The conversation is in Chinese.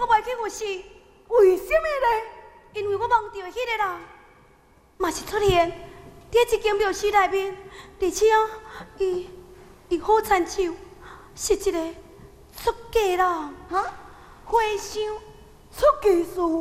袂去有事， 为什么呢？ 因为我梦到迄个人，嘛是出现伫一间庙寺内面，而且伊好亲像是一个出家人， 哈， 和尚。 出家师。